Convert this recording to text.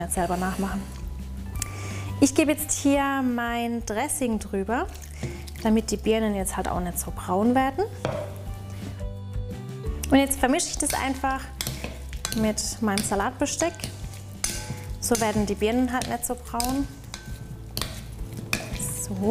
jetzt selber nachmachen. Ich gebe jetzt hier mein Dressing drüber, damit die Birnen jetzt halt auch nicht so braun werden. Und jetzt vermische ich das einfach mit meinem Salatbesteck. So werden die Birnen halt nicht so braun.